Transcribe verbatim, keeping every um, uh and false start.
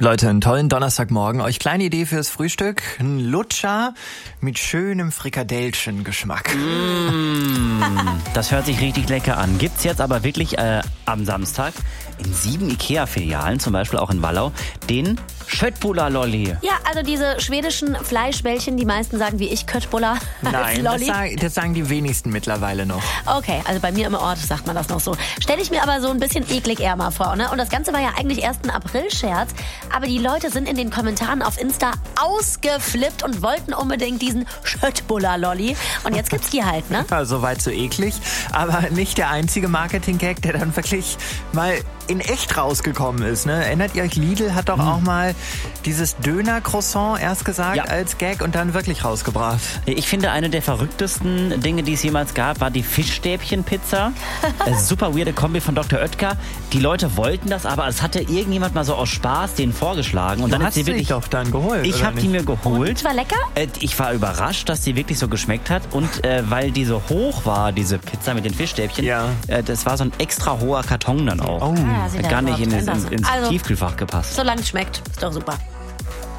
Leute, einen tollen Donnerstagmorgen. Euch kleine Idee fürs Frühstück. Ein Lutscher mit schönem Frikadellchen-Geschmack. Mm, das hört sich richtig lecker an. Gibt's jetzt aber wirklich äh, am Samstag in sieben Ikea-Filialen, zum Beispiel auch in Wallau, den Köttbullar-Lolli. Ja, also diese schwedischen Fleischbällchen, die meisten sagen wie ich Köttbullar als Nein, Lolli. das, sagen, das sagen die wenigsten mittlerweile noch. Okay, also bei mir im Ort sagt man das noch so. Stelle ich mir aber so ein bisschen eklig eher mal vor, ne? Und das Ganze war ja eigentlich erst ein April-Scherz, aber die Leute sind in den Kommentaren auf Insta ausgeflippt und wollten unbedingt diesen Köttbullar-Lolli. Und jetzt gibt's die halt, ne? Ja, soweit so eklig, aber nicht der einzige Marketing-Gag, der dann wirklich mal in echt rausgekommen ist, ne? Erinnert ihr euch, Lidl hat doch hm. auch mal dieses Döner-Croissant erst gesagt ja. als Gag und dann wirklich rausgebracht. Ich finde, eine der verrücktesten Dinge, die es jemals gab, war die Fischstäbchen-Pizza. Super weirde Kombi von Doktor Oetker. Die Leute wollten das, aber es hatte irgendjemand mal so aus Spaß denen vorgeschlagen. Und du dann hast hat sie wirklich doch dann geholt. Ich habe die mir geholt. Und war lecker? Ich war überrascht, dass die wirklich so geschmeckt hat. Und äh, weil die so hoch war, diese Pizza mit den Fischstäbchen, ja. äh, das war so ein extra hoher Karton dann auch. Oh. Ah, Hat gar nicht in, in, ins also, Tiefkühlfach gepasst. Solange es schmeckt, ist doch super.